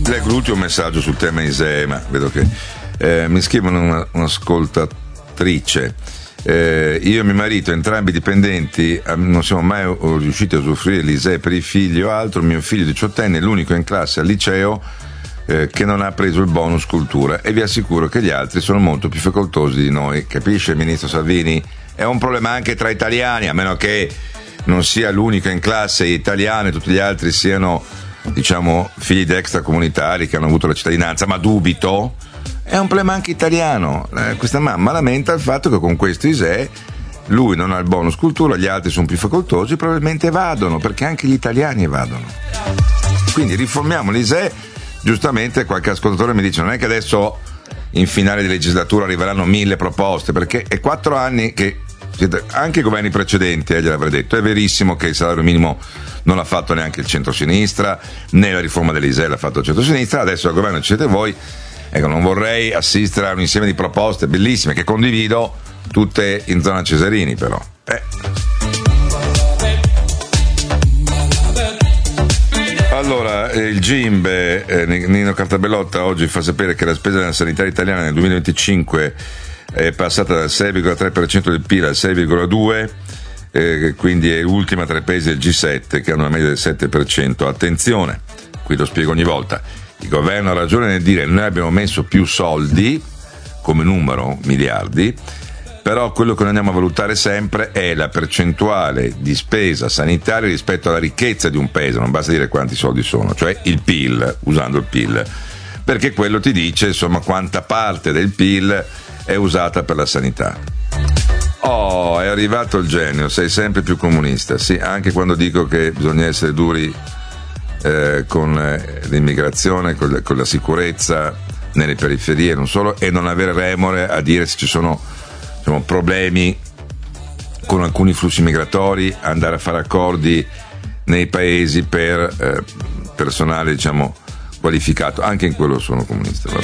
Leggo l'ultimo messaggio sul tema ISEE, ma vedo che mi scrivono un'ascoltatrice. Io e mio marito, entrambi dipendenti, non siamo mai riusciti a usufruire l'ISEE per i figli o altro. Mio figlio 18enne è l'unico in classe al liceo che non ha preso il bonus cultura, e vi assicuro che gli altri sono molto più facoltosi di noi. Capisce il ministro Salvini? È un problema anche tra italiani, a meno che non sia l'unico in classe italiano e tutti gli altri siano, diciamo, figli di extracomunitari che hanno avuto la cittadinanza, ma dubito. È un problema anche italiano. Questa mamma lamenta il fatto che con questo ISEE lui non ha il bonus cultura, gli altri sono più facoltosi, probabilmente evadono, perché anche gli italiani evadono. Quindi riformiamo l'ISEE. Giustamente qualche ascoltatore mi dice: non è che adesso in finale di legislatura arriveranno 1000 proposte, perché è 4 anni che anche i governi precedenti gliel'avrei detto. È verissimo che il salario minimo non l'ha fatto neanche il centrosinistra, né la riforma dell'ISEE l'ha fatto il centrosinistra. Adesso al governo ci siete voi. Ecco, non vorrei assistere a un insieme di proposte bellissime che condivido, tutte in zona Cesarini, però. Allora, il GIMBE, Nino Cartabellotta, oggi fa sapere che la spesa della sanità italiana nel 2025 è passata dal 6,3% del PIL al 6,2%, quindi è l'ultima tra i paesi del G7 che hanno una media del 7%. Attenzione, qui lo spiego ogni volta, il governo ha ragione nel dire noi abbiamo messo più soldi, come numero, miliardi, però quello che noi andiamo a valutare sempre è la percentuale di spesa sanitaria rispetto alla ricchezza di un paese, non basta dire quanti soldi sono, cioè il PIL, usando il PIL, perché quello ti dice insomma quanta parte del PIL è usata per la sanità. Oh, è arrivato il genio, sei sempre più comunista, sì, anche quando dico che bisogna essere duri con l'immigrazione, con la sicurezza nelle periferie, non solo, e non avere remore a dire se ci sono problemi con alcuni flussi migratori, andare a fare accordi nei paesi per personale, diciamo, qualificato. Anche in quello sono comunista.